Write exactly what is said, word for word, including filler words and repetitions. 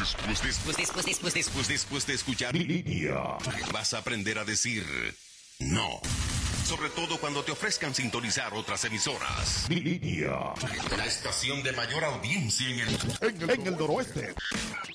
Después, después, después, después, después, después de escuchar Línea, vas a aprender a decir no. Sobre todo cuando te ofrezcan sintonizar otras emisoras. Línea, la estación de mayor audiencia en el, en el, en el noroeste.